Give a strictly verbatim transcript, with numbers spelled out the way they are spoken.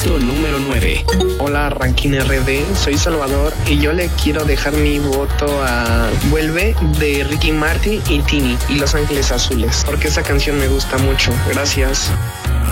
puesto número nueve. Hola Ranking R D, soy Salvador y yo le quiero dejar mi voto a Vuelve de Ricky Martin y Tini y Los Ángeles Azules, porque esa canción me gusta mucho. Gracias.